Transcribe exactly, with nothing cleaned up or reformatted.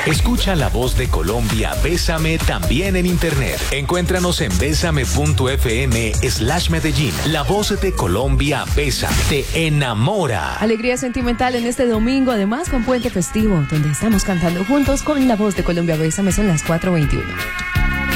Escucha La Voz de Colombia, Bésame también en internet. Encuéntranos en bésame.fm slash Medellín. La Voz de Colombia, Bésame, te enamora. Alegría sentimental en este domingo, además con puente festivo, donde estamos cantando juntos con La Voz de Colombia, Bésame, son las cuatro veintiuno.